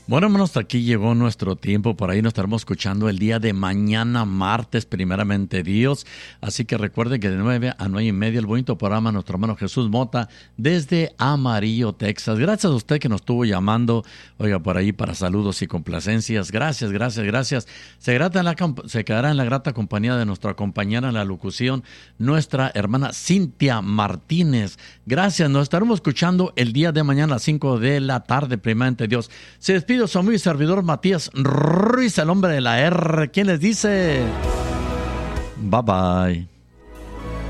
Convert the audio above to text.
Bueno, hermanos, hasta aquí llegó nuestro tiempo. Por ahí nos estaremos escuchando el día de mañana, martes, primeramente Dios. Así que recuerden que de 9 a 9:30 el bonito programa nuestro hermano Jesús Mota desde Amarillo, Texas. Gracias a usted que nos estuvo llamando, oiga, por ahí para saludos y complacencias. Gracias, gracias, gracias. Se quedará en la grata compañía de nuestra compañera en la locución, nuestra hermana Cintia Martínez. Gracias, nos estaremos escuchando el día de mañana a las 5 de la tarde, primeramente Dios. Se despide su amigo y servidor Matías Ruiz, el hombre de la R. ¿Quién les dice? Bye bye.